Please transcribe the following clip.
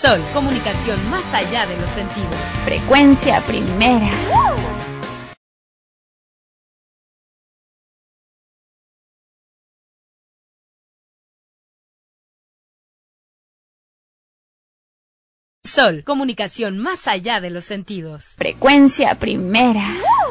Sol, comunicación más allá de los sentidos. Frecuencia primera. Sol, comunicación más allá de los sentidos. Frecuencia primera.